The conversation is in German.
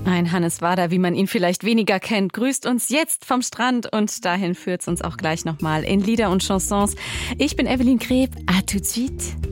Ein Hannes Wader, wie man ihn vielleicht weniger kennt, grüßt uns jetzt vom Strand und dahin führt's uns auch gleich nochmal in Lieder und Chansons. Ich bin Evelyn Greb. À tout de suite.